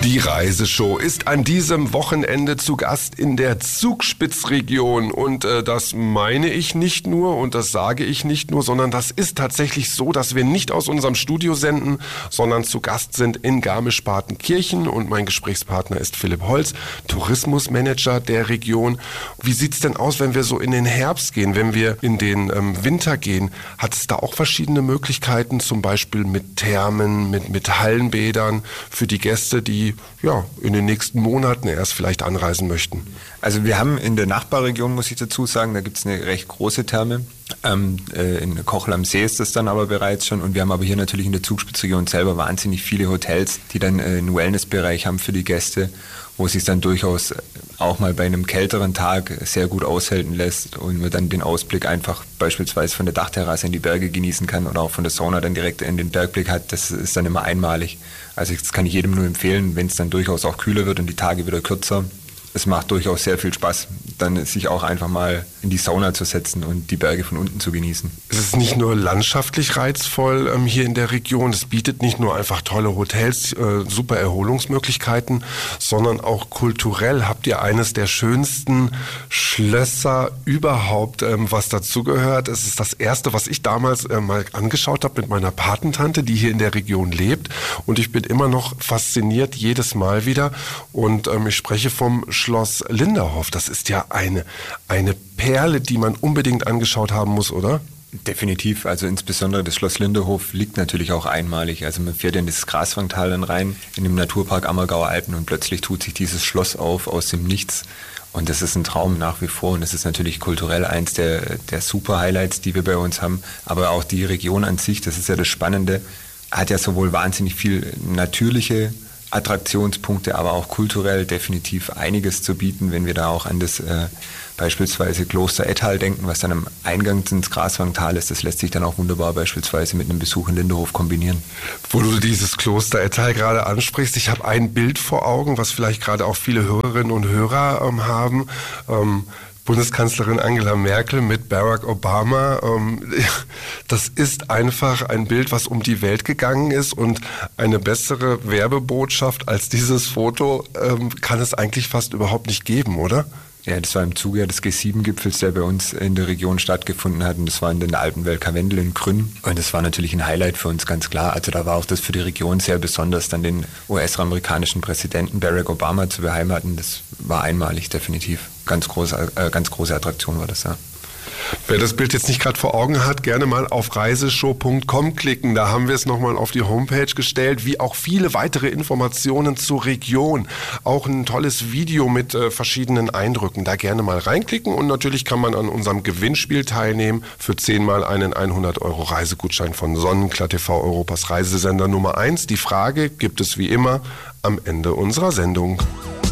Die Reiseshow ist an diesem Wochenende zu Gast in der Zugspitzregion und das meine ich nicht nur und das sage ich nicht nur, sondern das ist tatsächlich so, dass wir nicht aus unserem Studio senden, sondern zu Gast sind in Garmisch-Partenkirchen und mein Gesprächspartner ist Philipp Holz, Tourismusmanager der Region. Wie sieht's denn aus, wenn wir so in den Herbst gehen, wenn wir in den Winter gehen? Hat es da auch verschiedene Möglichkeiten, zum Beispiel mit Thermen, mit Hallenbädern für die Gäste, die in den nächsten Monaten erst vielleicht anreisen möchten? Also wir haben in der Nachbarregion, muss ich dazu sagen, da gibt es eine recht große Therme. In Kochel am See ist das dann aber bereits schon. Und wir haben aber hier natürlich in der Zugspitzregion selber wahnsinnig viele Hotels, die dann einen Wellnessbereich haben für die Gäste, wo es sich dann durchaus auch mal bei einem kälteren Tag sehr gut aushalten lässt und man dann den Ausblick einfach beispielsweise von der Dachterrasse in die Berge genießen kann oder auch von der Sauna dann direkt in den Bergblick hat. Das ist dann immer einmalig. Also das kann ich jedem nur empfehlen, wenn es dann durchaus auch kühler wird und die Tage wieder kürzer. Es macht durchaus sehr viel Spaß, dann sich auch einfach mal in die Sauna zu setzen und die Berge von unten zu genießen. Es ist nicht nur landschaftlich reizvoll hier in der Region, es bietet nicht nur einfach tolle Hotels, super Erholungsmöglichkeiten, sondern auch kulturell habt ihr eines der schönsten Schlösser überhaupt, was dazugehört. Es ist das erste, was ich damals mal angeschaut habe mit meiner Patentante, die hier in der Region lebt, und ich bin immer noch fasziniert jedes Mal wieder, und ich spreche vom Schloss Linderhof. Das ist ja eine Perle, die man unbedingt angeschaut haben muss, oder? Definitiv, also insbesondere das Schloss Linderhof liegt natürlich auch einmalig. Also man fährt in das Graswangtal dann rein, in dem Naturpark Ammergauer Alpen, und plötzlich tut sich dieses Schloss auf aus dem Nichts. Und das ist ein Traum nach wie vor, und das ist natürlich kulturell eins der super Highlights, die wir bei uns haben. Aber auch die Region an sich, das ist ja das Spannende, hat ja sowohl wahnsinnig viel natürliche Attraktionspunkte, aber auch kulturell definitiv einiges zu bieten, wenn wir da auch an das beispielsweise Kloster Ettal denken, was dann am Eingang ins Graswangtal ist. Das lässt sich dann auch wunderbar beispielsweise mit einem Besuch in Linderhof kombinieren. Wo du dieses Kloster Ettal gerade ansprichst, ich habe ein Bild vor Augen, was vielleicht gerade auch viele Hörerinnen und Hörer haben. Bundeskanzlerin Angela Merkel mit Barack Obama. Das ist einfach ein Bild, was um die Welt gegangen ist, und eine bessere Werbebotschaft als dieses Foto kann es eigentlich fast überhaupt nicht geben, oder? Ja, das war im Zuge des G7-Gipfels, der bei uns in der Region stattgefunden hat, und das war in der Alpenwelt Karwendel in Grün, und das war natürlich ein Highlight für uns, ganz klar. Also da war auch das für die Region sehr besonders, dann den US-amerikanischen Präsidenten Barack Obama zu beheimaten. Das war einmalig, definitiv. Ganz große Attraktion war das, ja. Wer das Bild jetzt nicht gerade vor Augen hat, gerne mal auf reiseshow.com klicken. Da haben wir es nochmal auf die Homepage gestellt, wie auch viele weitere Informationen zur Region. Auch ein tolles Video mit verschiedenen Eindrücken. Da gerne mal reinklicken, und natürlich kann man an unserem Gewinnspiel teilnehmen für 10 mal einen 100 € Reisegutschein von Sonnenklar TV, Europas Reisesender Nummer 1. Die Frage gibt es wie immer am Ende unserer Sendung.